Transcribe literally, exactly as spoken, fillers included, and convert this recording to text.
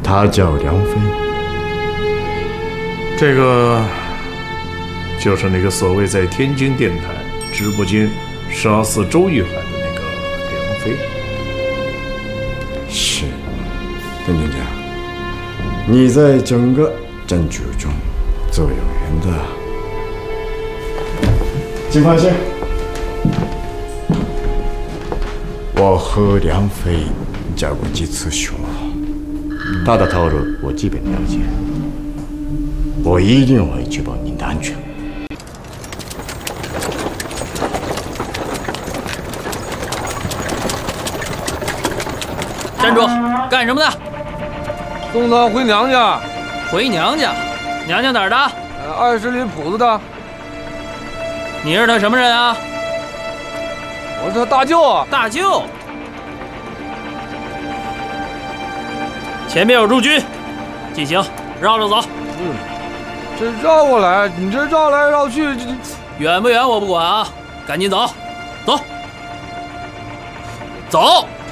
他叫梁飞。 这个就是那个所谓在天津电台直播间杀死周玉海的那个梁飞。 是，邓警长，你在整个证据中最有缘的。请放心，我和梁飞交过几次手，他的套路我基本了解，我一定会确保您的安全。 站住！干什么的？ 送她回娘家。 回娘家？娘家哪儿的？ 呃，二十里铺子的。 你是他什么人啊？ 我是他大舅啊。 大舅。前面有驻军，进行绕着走。 嗯，这绕过来，你这绕来绕去，这远不远我不管啊，赶紧走，走，走。